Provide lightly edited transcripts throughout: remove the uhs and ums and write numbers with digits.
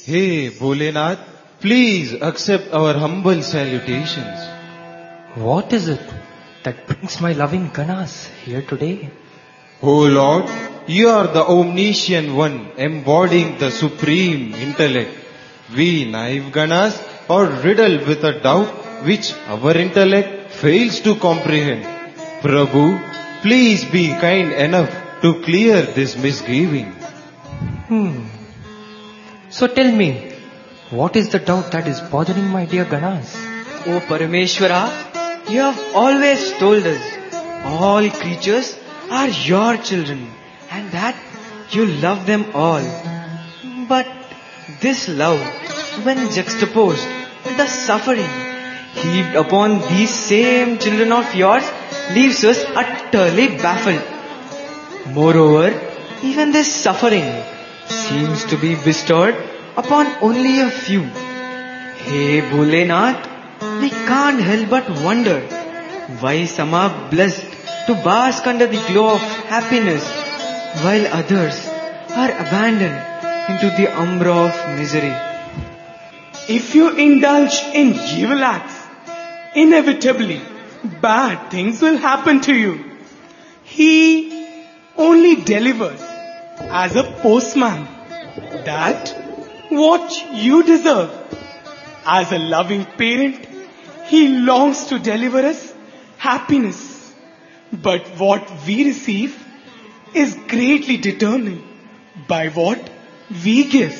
Hey Bholenath, please accept our humble salutations. What is it that brings my loving Ganas here today? O Lord, you are the omniscient one embodying the supreme intellect. We naive Ganas are riddled with a doubt which our intellect fails to comprehend. Prabhu, please be kind enough to clear this misgiving. So tell me, what is the doubt that is bothering my dear Ganas? O Parameshwara, you have always told us all creatures are your children and that you love them all. But this love, when juxtaposed with the suffering heaped upon these same children of yours, leaves us utterly baffled. Moreover, even this suffering seems to be bestowed upon only a few. Hey Bholenath, we can't help but wonder why some are blessed to bask under the glow of happiness while others are abandoned into the umbra of misery. If you indulge in evil acts, inevitably bad things will happen to you. He only delivers as a postman that what you deserve. As a loving parent, he longs to deliver us happiness. But what we receive is greatly determined by what we give.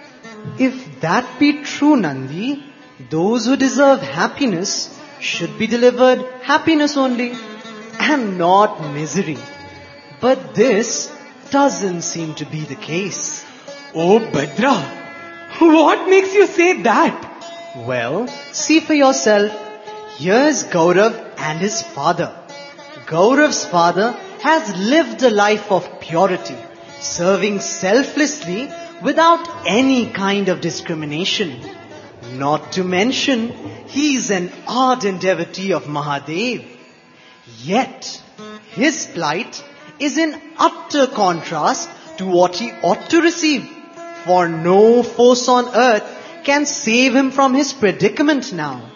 If that be true, Nandi, those who deserve happiness should be delivered happiness only and not misery. But this doesn't seem to be the case. Oh Bhadra, what makes you say that? Well, see for yourself. Here's Gaurav and his father. Gaurav's father has lived a life of purity, serving selflessly without any kind of discrimination. Not to mention, he's an ardent devotee of Mahadev. Yet, his plight is in utter contrast to what he ought to receive. For no force on earth can save him from his predicament now.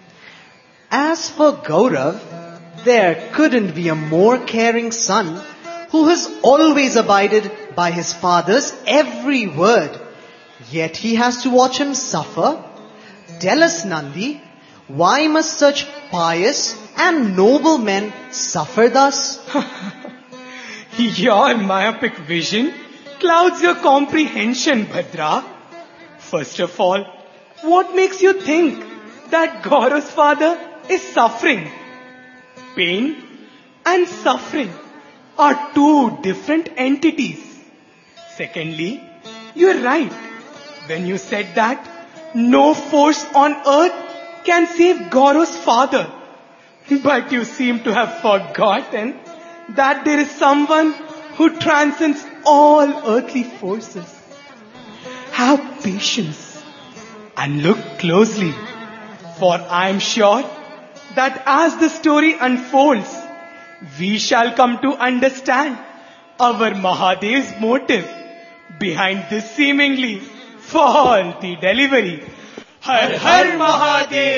As for Gaurav, there couldn't be a more caring son who has always abided by his father's every word. Yet he has to watch him suffer. Tell us, Nandi, why must such pious and noble men suffer thus? Your myopic vision clouds your comprehension, Bhadra. First of all, what makes you think that Gaurav's father is suffering? Pain and suffering are two different entities. Secondly, you're right when you said that no force on earth can save Gaurav's father. But you seem to have forgotten that there is someone who transcends all earthly forces. Have patience and look closely, for I am sure that as the story unfolds, we shall come to understand our Mahadev's motive behind this seemingly faulty delivery. Har Har Mahadev!